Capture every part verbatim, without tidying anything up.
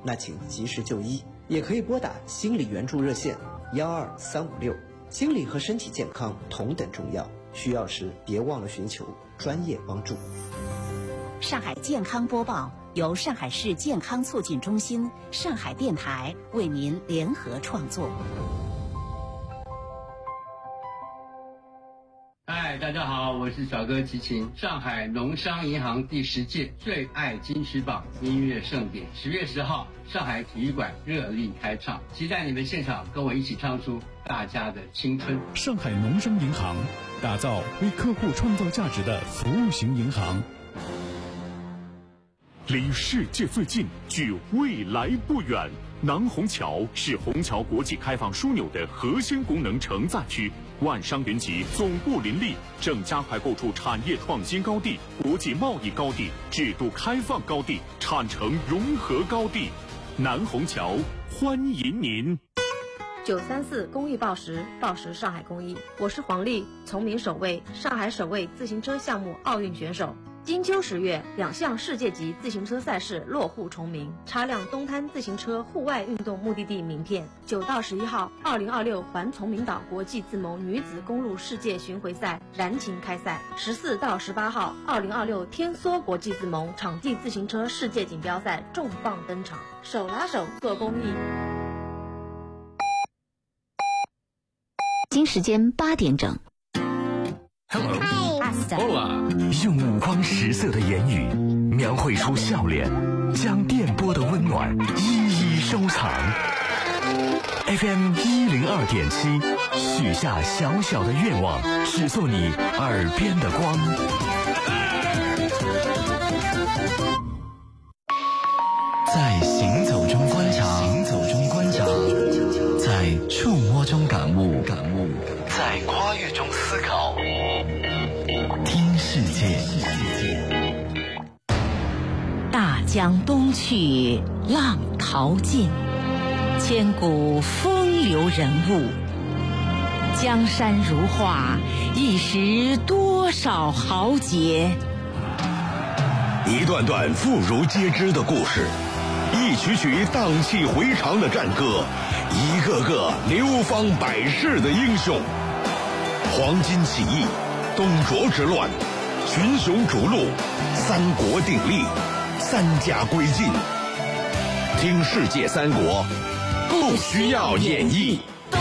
那请及时就医，也可以拨打心理援助热线幺二三五六。心理和身体健康同等重要，需要时别忘了寻求专业帮助。 上海健康播报由上海市健康促进中心、上海电台为您联合创作。 嗨，大家好，我是小哥齐秦。上海农商银行第十届最爱金曲榜音乐盛典，十月十号，上海体育馆热力开唱，期待你们现场跟我一起唱出大家的青春。 上海农商银行打造为客户创造价值的服务型银行。离世界最近，距未来不远。南虹桥是虹桥国际开放枢纽的核心功能承载区，万商云集，总部林立，正加快构筑产业创新高地、国际贸易高地、制度开放高地、产城融合高地。南虹桥欢迎您。 九三四公益报时，报时上海公益，我是黄丽，崇明首位，上海首位自行车项目奥运选手。金秋十月，两项世界级自行车赛事落户崇明，擦亮东滩自行车户外运动目的地名片。九到十一号，二零二六环崇明岛国际自盟女子公路世界巡回赛燃情开赛。十四到十八号，二零二六天梭国际自盟场地自行车世界锦标赛重磅登场，手拉手做公益。 今时间八点整。 Hello， 用五光十色的言语描绘出笑脸，将电波的温暖一一收藏。F M 一零二点七，许下小小的愿望，只做你耳边的光。在行走中观察，行走中观察，在触摸中感悟，感悟，在跨越中思考。听世界。 大江东去，浪淘尽，千古风流人物。江山如画，一时多少豪杰。 一段段妇孺皆知的故事，一曲曲荡气回肠的战歌，一个个流芳百世的英雄。黄巾起义，董卓之乱，群雄逐鹿，三国鼎立，三家归晋。听世界三国，不需要演绎。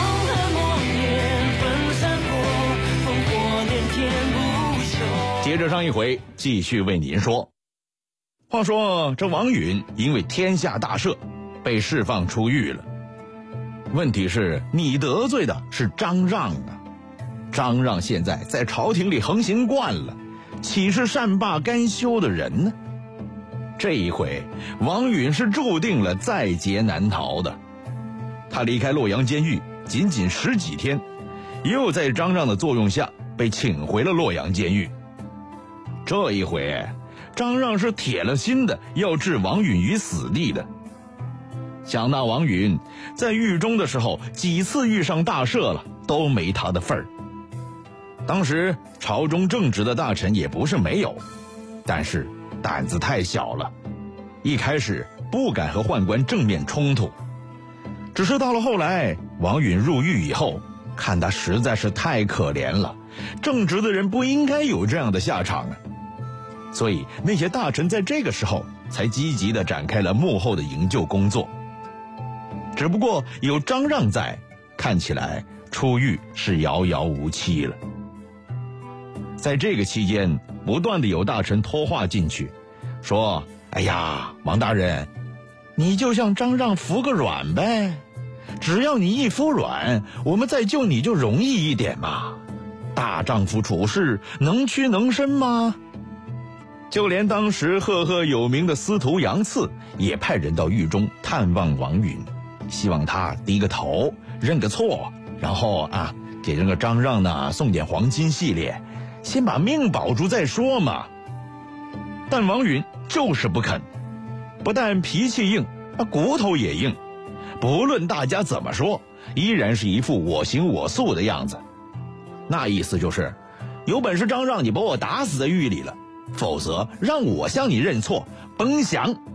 接着上一回，继续为您说。话说这王允因为天下大赦，被释放出狱了。问题是你得罪的是张让啊，张让现在在朝廷里横行惯了，岂是善罢甘休的人呢？这一回王允是注定了在劫难逃的。他离开洛阳监狱仅仅十几天，又在张让的作用下被请回了洛阳监狱。这一回张让是铁了心的要置王允于死地的。想那王允在狱中的时候几次遇上大赦了，都没他的份儿。当时朝中正直的大臣也不是没有，但是胆子太小了，一开始不敢和宦官正面冲突。只是到了后来，王允入狱以后，看他实在是太可怜了，正直的人不应该有这样的下场啊。所以那些大臣在这个时候才积极地展开了幕后的营救工作。只不过有张让在，看起来出狱是遥遥无期了。在这个期间，不断的有大臣托话进去，说：哎呀，王大人，你就向张让服个软呗，只要你一服软，我们再救你就容易一点嘛。大丈夫处事能屈能伸吗？就连当时赫赫有名的司徒杨赐也派人到狱中探望王允，希望他低个头认个错，然后啊给这个张让呢送点黄金系列，先把命保住再说嘛。但王允就是不肯，不但脾气硬，骨头也硬，不论大家怎么说，依然是一副我行我素的样子。那意思就是有本事张让你把我打死在狱里了，否则让我向你认错，甭想。